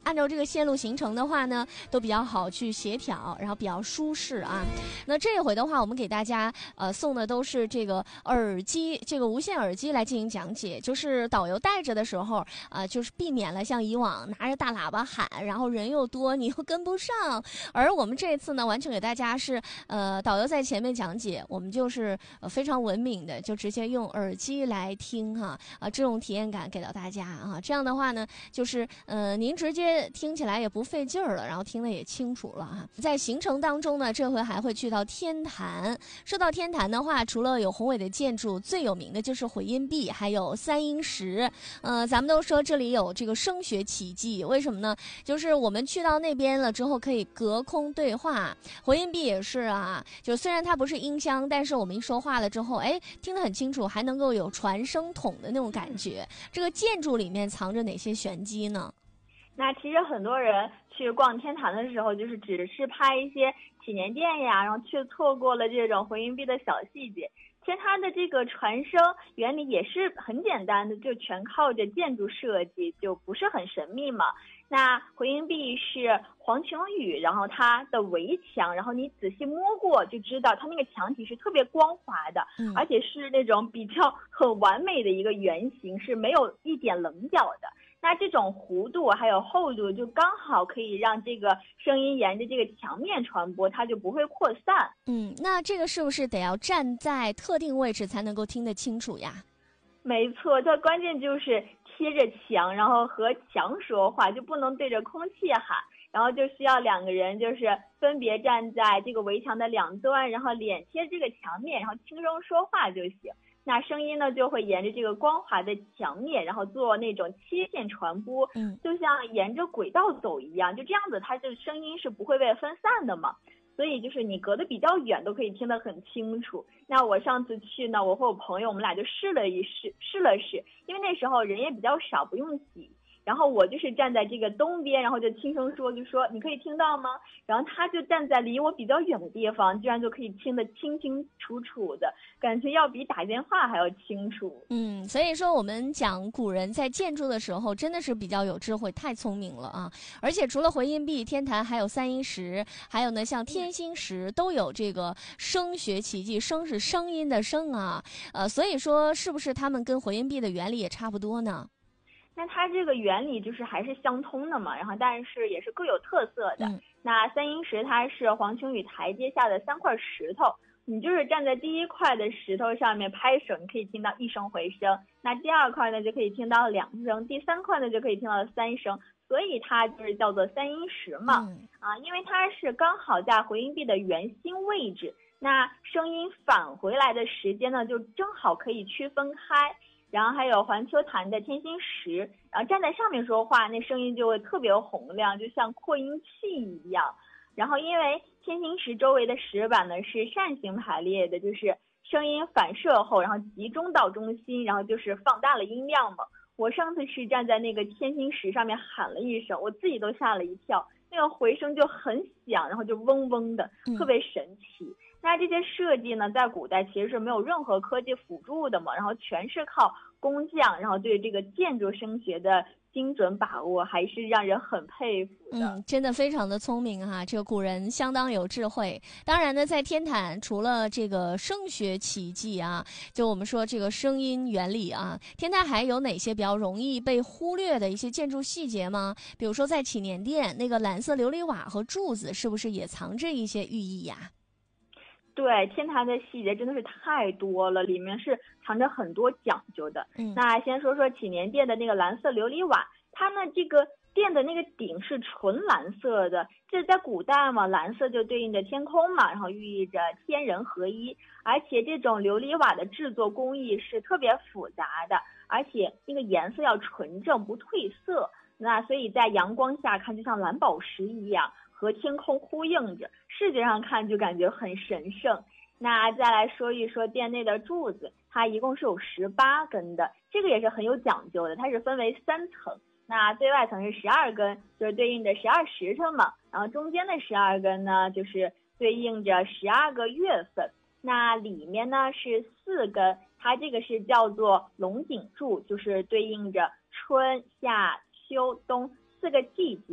按照这个线路形成的话呢，都比较好去协调，然后比较舒适啊。那这一回的话，我们给大家送的都是这个耳机，这个无线耳机来进行讲解，就是导游带着的时候就是避免了像以往拿着大喇叭喊，然后人又多，你又跟不上。而我们这一次呢，完全给大家是导游在前面讲解，我们就是非常文明的，就直接用耳机来听哈这种体验感给到大家啊。这样的话呢，就是您直接听起来也不费劲儿了，然后听得也清楚了哈。在行程当中呢，这回还会去到天坛。说到天坛的话，除了有宏伟的建筑，最有名的就是回音壁，还有三英石。咱们都说这里有这个声学奇迹，为什么呢？就是我们去到那边了之后，可以隔空对话。回音壁也是啊，就虽然它不是音箱，但是我们一说话了之后，哎，听得很清楚，还能够有传声筒的那种感觉。这个建筑里面藏着哪些玄机呢？ 那其实很多人去逛天坛的时候，就是只是拍一些祈年殿呀，然后却错过了这种回音壁的小细节。其实它的这个传声原理也是很简单的，就全靠着建筑设计，就不是很神秘嘛。那回音壁是黄琼宇，然后它的围墙，然后你仔细摸过就知道它那个墙体是特别光滑的，而且是那种比较很完美的一个圆形，是没有一点棱角的。那这种弧度还有厚度就刚好可以让这个声音沿着这个墙面传播，它就不会扩散。 那这个是不是得要站在特定位置才能够听得清楚呀？ 没错，它关键就是贴着墙，然后和墙说话，就不能对着空气喊，然后就需要两个人就是分别站在这个围墙的两端，然后脸贴这个墙面，然后轻声说话就行。那声音呢就会沿着这个光滑的墙面，然后做那种切线传播，就像沿着轨道走一样，就这样子它这声音是不会被分散的嘛。所以就是你隔得比较远都可以听得很清楚。那我上次去呢，我和我朋友我们俩就试了试，因为那时候人也比较少，不用挤。然后我就是站在这个东边，然后就轻声说，就说你可以听到吗？然后他就站在离我比较远的地方，居然就可以听得清清楚楚的，感觉要比打电话还要清楚。 所以说我们讲古人在建筑的时候真的是比较有智慧，太聪明了啊！而且除了回音壁、天坛，还有三英石，还有呢像天心石，都有这个声学奇迹。声是声音的声啊，所以说是不是他们跟回音壁的原理也差不多呢？ 那它这个原理就是还是相通的嘛，然后但是也是各有特色的。那三英石它是黄琼宇台阶下的3块石头，你就是站在第一块的石头上面拍手，你可以听到1声回声，那第2块呢就可以听到2声，第3块呢就可以听到3声，所以它就是叫做三英石嘛。因为它是刚好在回音壁的圆心位置，那声音返回来的时间呢就正好可以区分开。然后还有环球坛的天心石，然后站在上面说话，那声音就会特别洪亮，就像扩音器一样。然后因为天心石周围的石板呢是扇形排列的，就是声音反射后，然后集中到中心，然后就是放大了音量嘛。我上次是站在那个天心石上面喊了一声，我自己都吓了一跳，那个回声就很响，然后就嗡嗡的，特别神奇。那这些设计呢，在古代其实是没有任何科技辅助的嘛，然后全是靠工匠，然后对这个建筑声学的精准把握，还是让人很佩服的。 真的非常的聪明哈，这个古人相当有智慧。当然呢，在天坛除了这个声学奇迹啊，就我们说这个声音原理啊，天坛还有哪些比较容易被忽略的一些建筑细节吗？比如说在祈年殿那个蓝色琉璃瓦和柱子，是不是也藏着一些寓意呀？ 对，天坛的细节真的是太多了，里面是藏着很多讲究的。那先说说祈年殿的那个蓝色琉璃瓦，它呢这个殿的那个顶是纯蓝色的，这在古代嘛，蓝色就对应着天空嘛，然后寓意着天人合一。而且这种琉璃瓦的制作工艺是特别复杂的，而且那个颜色要纯正不褪色，那所以在阳光下看就像蓝宝石一样，和天空呼应着，视觉上看就感觉很神圣。那再来说一说殿内的柱子，它一共是有18根的，这个也是很有讲究的，它是分为3层。那最外层是12根，就是对应着12时辰嘛，然后中间的12根呢，就是对应着12个月份。那里面呢是4根，它这个是叫做龙井柱，就是对应着春夏秋冬4个季节。